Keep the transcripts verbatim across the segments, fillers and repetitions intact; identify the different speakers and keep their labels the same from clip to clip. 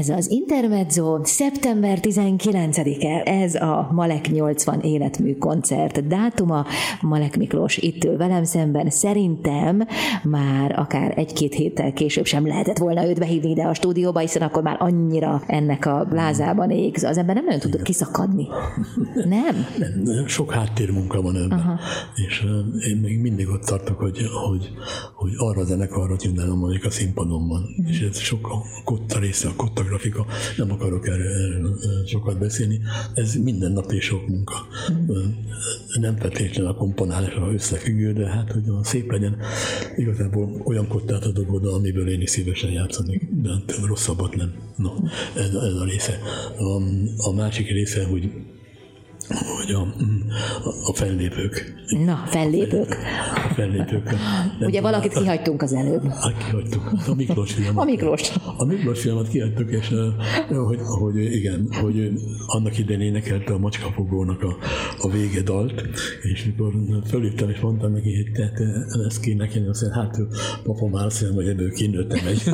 Speaker 1: Ez az Intermezzo, szeptember tizenkilencedike, ez a Malek nyolcvan életmű koncert dátuma. Malek Miklós itt ül velem szemben, szerintem már akár egy-két héttel később sem lehetett volna őt behívni ide a stúdióba, hiszen akkor már annyira ennek a lázában égsz. Az ember nem nagyon tudott kiszakadni. Nem?
Speaker 2: Nem, sok háttérmunka van ebben. Aha. És uh, én még mindig ott tartok, hogy, hogy, hogy arra a zenekarra tűnelem, amelyik a színpadon van. Mm. És ez sok a kotta része, a kotta grafika, nem akarok erről sokat beszélni. Ez minden nap és sok munka. Mm. Nem feltétlenül a komponálásra összefüggő, de hát, hogy szép legyen. Igazából olyan kottát adok oda, amiből én is szívesen játszanék, de rosszabbat nem. No, ez, ez a része. A, a másik része, hogy hogy a, a fellépők.
Speaker 1: Na, fellépők.
Speaker 2: A fellépők.
Speaker 1: Ugye tudom, valakit kihagytunk az előbb.
Speaker 2: Hát kihagytuk. A Miklós filmet.
Speaker 1: A Miklós.
Speaker 2: A Miklós filmet kihagytuk, és hogy, hogy igen, hogy annak idején énekelte a Macskafogónak a, a vége dalt, és mikor föléptem, és mondtam neki, hogy tehát ezt kéne nekem, azt mondja, hát papa már azt mondja, hogy ebből kinőttem egy.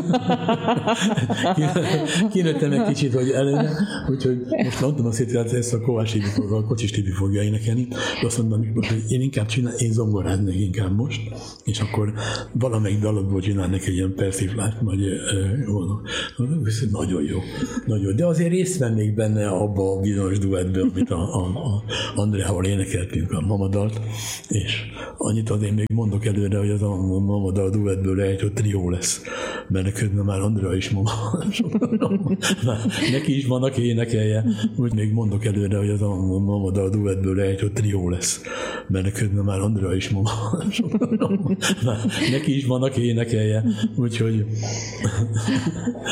Speaker 2: kinőttem egy kicsit, hogy előre, úgyhogy most mondtam azt, hogy ezt a Kovács Tibi, a Kocsis Tibi fogja énekelni, de azt mondtam, hogy én inkább csinál, én zongoráznék inkább most, és akkor valamelyik dalokból csinálnék egy ilyen persiflást, vagy volna. Nagyon jó, nagyon. De azért részt vennék benne abba a bizonyos duettből, amit a, a, a Andreával énekeltünk, a Mamadalt, és annyit azért még mondok előre, hogy az a Mamadal duettből egy trió lesz, mert közben már Andrea is Mama. Neki is van, aki énekelje, úgy még mondok előre, hogy az a Mamadal duettből egy trió lesz, mert közben már Andrea is Mama. Neki is van, aki énekelje, úgyhogy